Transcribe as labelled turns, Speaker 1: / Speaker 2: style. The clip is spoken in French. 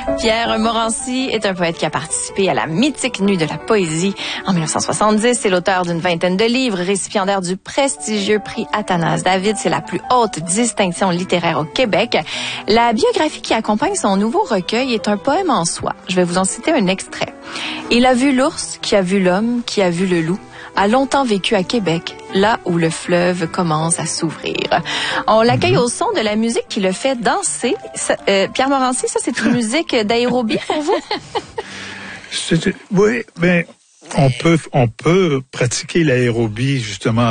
Speaker 1: Pierre Morancy est un poète qui a participé à la mythique Nuit de la poésie en 1970. C'est l'auteur d'une vingtaine de livres, récipiendaire du prestigieux prix Athanase David. C'est la plus haute distinction littéraire au Québec. La biographie qui accompagne son nouveau recueil est un poème en soi. Je vais vous en citer un extrait. Il a vu l'ours, qui a vu l'homme, qui a vu le loup, a longtemps vécu à Québec, là où le fleuve commence à s'ouvrir. On l'accueille au son de la musique qui le fait danser. Pierre Morancy, ça c'est une musique d'aérobie pour vous?
Speaker 2: Oui, mais on peut pratiquer l'aérobie justement